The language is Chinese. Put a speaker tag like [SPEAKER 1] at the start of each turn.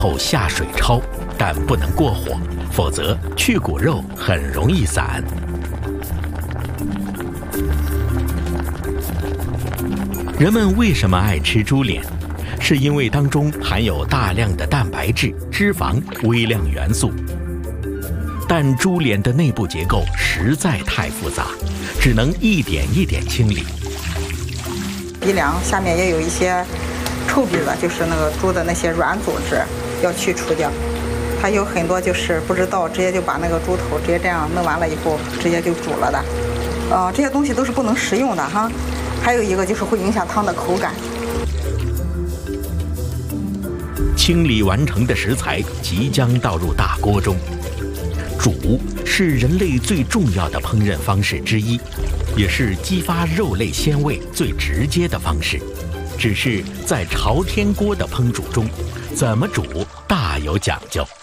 [SPEAKER 1] 后下水焯，但不能过火，否则去骨肉很容易散。人们为什么爱吃猪脸？是因为当中含有大量的蛋白质、脂肪、微量元素。但猪脸的内部结构实在太复杂，只能一点一点清理。
[SPEAKER 2] 鼻梁下面也有一些臭鼻子，就是那个猪的那些软组织要去除掉。它有很多就是不知道，直接就把那个猪头直接这样弄完了以后，直接就煮了的。这些东西都是不能食用的哈。还有一个就是会影响汤的口感。
[SPEAKER 1] 清理完成的食材即将倒入大锅中。煮是人类最重要的烹饪方式之一，也是激发肉类鲜味最直接的方式。只是在朝天锅的烹煮中，怎么煮大有讲究。